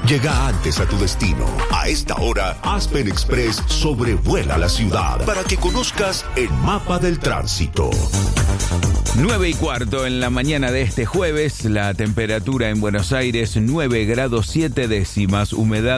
Llega antes a tu destino. A esta hora, Aspen Express sobrevuela la ciudad para que conozcas el mapa del tránsito. 9:15 en la mañana de este jueves, la temperatura en Buenos Aires 9 grados 7 décimas, humedad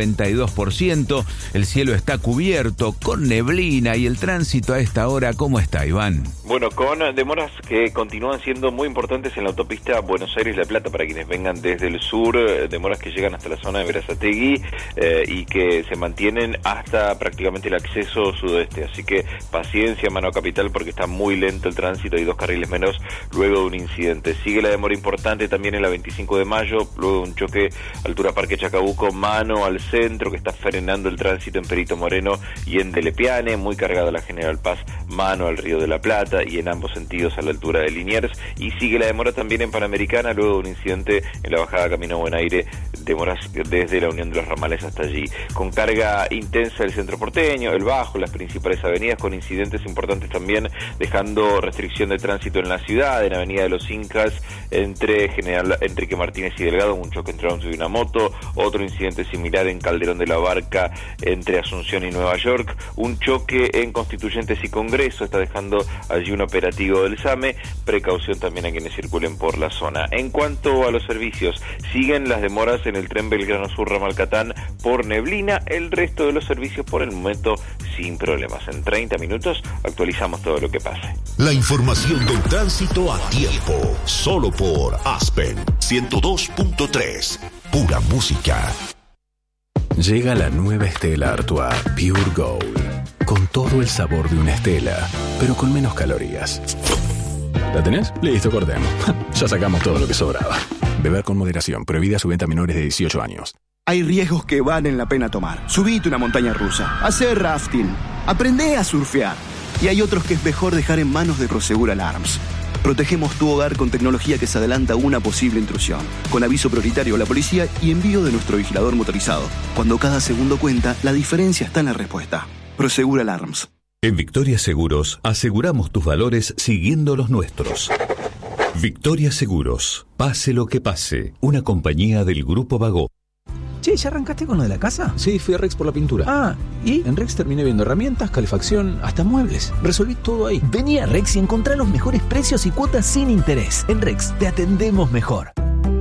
92%, el cielo está cubierto con neblina y el tránsito a esta hora, ¿cómo está, Iván? Bueno, con demoras que continúan siendo muy importantes en la autopista Buenos Aires-La Plata para quienes vengan desde el sur, demoras que llegan hasta la zona de Berazategui y que se mantienen hasta prácticamente el acceso sudeste, así que paciencia, mano a capital, porque está muy lento el tránsito, hay 2 carriles menos luego de un incidente. Sigue la demora importante también en la 25 de mayo, luego de un choque altura Parque Chacabuco, mano al centro, que está frenando el tránsito en Perito Moreno y en Delepiane, muy cargada la General Paz, mano al Río de la Plata y en ambos sentidos a la altura de Liniers. Y sigue la demora también en Panamericana, luego de un incidente en la bajada Camino Buen Aire, demoras desde la Unión de los Ramales hasta allí. Con carga intensa el centro porteño, el Bajo, las principales avenidas, con incidentes importantes también, dejando restricción de tránsito en la ciudad, en Avenida de los Incas, entre General Enrique Martínez y Delgado, un choque entre auto y una moto, otro incidente similar en Calderón de la Barca, entre Asunción y Nueva York, un choque en Constituyentes y Congreso, está dejando allí un operativo del SAME, precaución también a quienes circulen por la zona. En cuanto a los servicios, siguen las demoras en el tren Belgrano Sur Ramalcatán por neblina, el resto de los servicios por el momento sin problemas. En 30 minutos actualizamos todo lo que pase. La información del tránsito a tiempo, solo por Aspen 102.3, pura música. Llega la nueva Stella Artois Pure Gold, con todo el sabor de una Stella, pero con menos calorías. ¿La tenés? Listo, cortemos. Ya sacamos todo lo que sobraba. Beber con moderación, prohibida su venta a menores de 18 años. Hay riesgos que valen la pena tomar. Subite una montaña rusa, hacer rafting, aprendé a surfear. Y hay otros que es mejor dejar en manos de Prosegur Alarms. Protegemos tu hogar con tecnología que se adelanta a una posible intrusión, con aviso prioritario a la policía y envío de nuestro vigilador motorizado. Cuando cada segundo cuenta, la diferencia está en la respuesta. Prosegur Alarms. En Victoria Seguros aseguramos tus valores siguiendo los nuestros. Victoria Seguros, pase lo que pase, una compañía del Grupo Vago. Che, ¿ya arrancaste con lo de la casa? Sí, fui a Rex por la pintura. Ah, ¿y? En Rex terminé viendo herramientas, calefacción, hasta muebles. Resolví todo ahí. Vení a Rex y encontrá los mejores precios y cuotas sin interés. En Rex te atendemos mejor.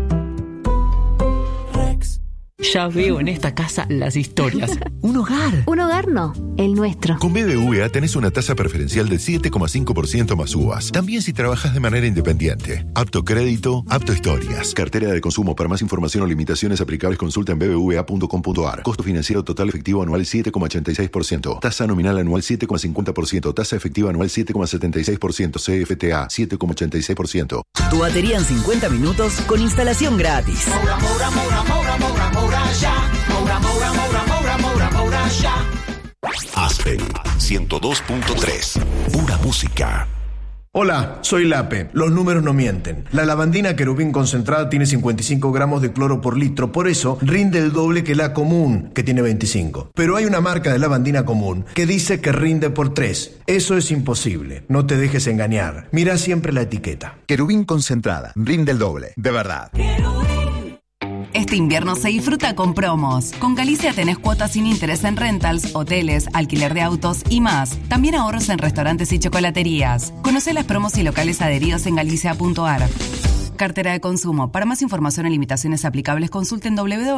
Ya veo en esta casa las historias. Un hogar. Un hogar no, el nuestro. Con BBVA tenés una tasa preferencial del 7,5% más uvas. También si trabajas de manera independiente. Apto crédito, apto historias. Cartera de consumo. Para más información o limitaciones aplicables, consulta en bbva.com.ar. Costo financiero total efectivo anual 7,86%. Tasa nominal anual 7,50%. Tasa efectiva anual 7,76%. CFTA 7,86%. Tu batería en 50 minutos con instalación gratis. Moura, Moura, Moura, Moura, Moura, Moura. Moura, Moura, Moura, Moura, Moura, Moura, ya. Aspen 102.3, pura música. Hola, soy Lape. Los números no mienten. La lavandina Querubín concentrada tiene 55 gramos de cloro por litro, por eso rinde el doble que la común, que tiene 25. Pero hay una marca de lavandina común que dice que rinde por 3. Eso es imposible. No te dejes engañar. Mira siempre la etiqueta. Querubín concentrada, rinde el doble, de verdad. Este invierno se disfruta con promos. Con Galicia tenés cuotas sin interés en rentals, hoteles, alquiler de autos y más. También ahorros en restaurantes y chocolaterías. Conocé las promos y locales adheridos en galicia.ar. Cartera de consumo. Para más información y limitaciones aplicables, consulten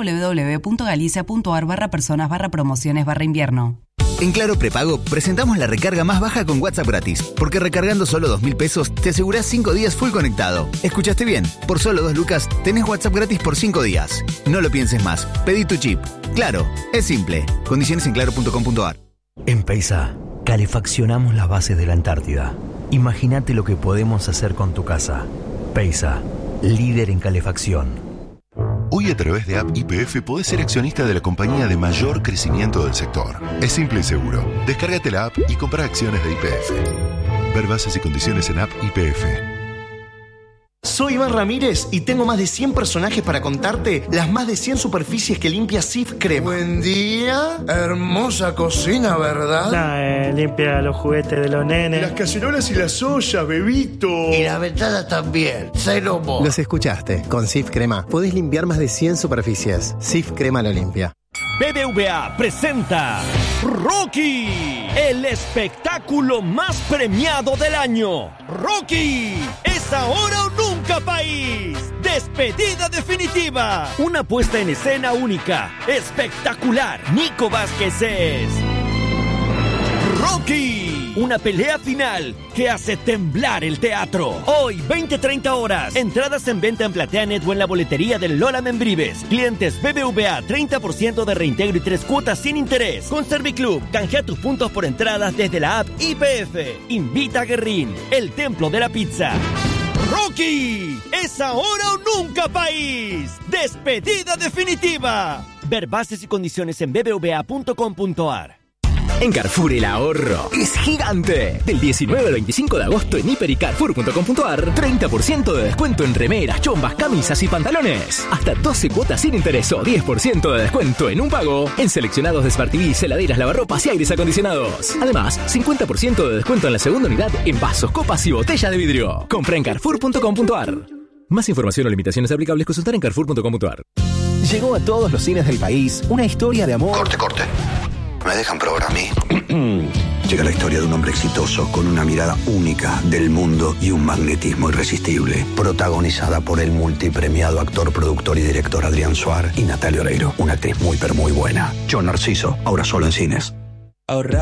www.galicia.ar/personas/promociones/invierno. En Claro Prepago presentamos la recarga más baja con WhatsApp gratis, porque recargando solo 2.000 pesos te asegurás 5 días full conectado. ¿Escuchaste bien? Por solo 2 lucas tenés WhatsApp gratis por 5 días. No lo pienses más. Pedí tu chip. Claro, es simple. Condiciones en claro.com.ar. En Peisa, calefaccionamos las bases de la Antártida. Imagínate lo que podemos hacer con tu casa. Peisa, líder en calefacción. Hoy a través de App YPF podés ser accionista de la compañía de mayor crecimiento del sector. Es simple y seguro. Descárgate la app y compra acciones de YPF. Ver bases y condiciones en App YPF. Soy Iván Ramírez y tengo más de 100 personajes para contarte las más de 100 superficies que limpia Cif Crema. Buen día. Hermosa cocina, ¿verdad? Limpia los juguetes de los nenes. Las cacerolas y las ollas, bebito. Y las ventanas también. Cero mo. Los escuchaste. Con Cif Crema podés limpiar más de 100 superficies. Cif Crema lo limpia. BBVA presenta Rocky, el espectáculo más premiado del año. Rocky, es ahora o nunca, país. Despedida definitiva. Una puesta en escena única, espectacular. Nico Vázquez es Rocky, una pelea final que hace temblar el teatro. Hoy, 20-30 horas. Entradas en venta en PlateaNet o en la boletería del Lola Membrives. Clientes BBVA, 30% de reintegro y 3 cuotas sin interés. Con Serviclub, canjea tus puntos por entradas desde la app YPF. Invita a Guerrín, el templo de la pizza. Rocky, es ahora o nunca, país. Despedida definitiva. Ver bases y condiciones en bbva.com.ar. En Carrefour el ahorro es gigante. Del 19 al 25 de agosto en hiper y carrefour.com.ar, 30% de descuento en remeras, chombas, camisas y pantalones. Hasta 12 cuotas sin interés o 10% de descuento en un pago en seleccionados de Smart TV, heladeras, lavarropas y aires acondicionados. Además, 50% de descuento en la segunda unidad en vasos, copas y botellas de vidrio. Compra en carrefour.com.ar. Más información o limitaciones aplicables consultar en carrefour.com.ar. Llegó a todos los cines del país una historia de amor. Corte. ¿Me dejan probar a mí? Llega la historia de un hombre exitoso con una mirada única del mundo y un magnetismo irresistible. Protagonizada por el multipremiado actor, productor y director Adrián Suar y Natalia Oreiro, una actriz muy pero muy buena. Yo Narciso, ahora solo en cines. Ahorrar